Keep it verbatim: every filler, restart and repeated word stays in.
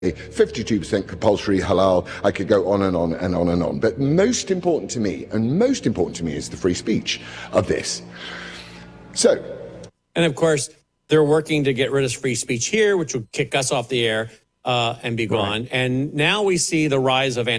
fifty-two percent compulsory halal. I could go on and on and on and on. But most important to me, and most important to me, is the free speech of this. So. And of course, they're working to get rid of free speech here, which would kick us off the air uh, and be gone. Right. And now we see the rise of